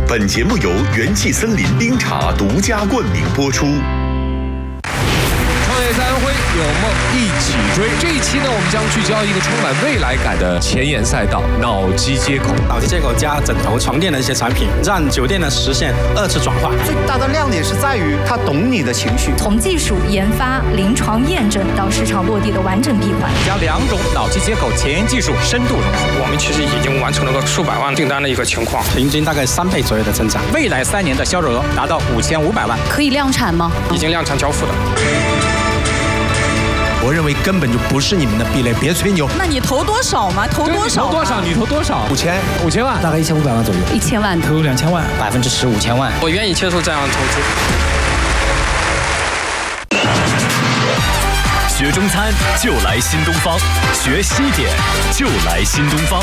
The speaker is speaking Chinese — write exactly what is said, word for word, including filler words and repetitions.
本节目由元气森林冰茶独家冠名播出。 创业在安徽，有梦一起追。这一期呢，我们将聚焦一个充满未来感的前沿赛道——脑机接口。 脑机接口加枕头、床垫的一些产品，让酒店呢实现二次转化。 最大的亮点是在于它懂你的情绪。 从技术研发、临床验证到市场落地的完整闭环， 将两种脑机接口前沿技术深度融合。 我们其实已经完成了个数百万订单的一个情况， 平均大概三倍左右的增长。 未来三年的销售额达到五千五百万。 可以量产吗？ 已经量产交付的。 我认为根本就不是你们的壁垒，别吹牛。 那你投多少嘛？投多少？ 投多少？你投多少？ 五千， 五千万， 大概一千五百万左右。 一千万， 投两千万， 百分之十五千万。 我愿意接受这样的投资。 学中餐就来新东方，学西点就来新东方。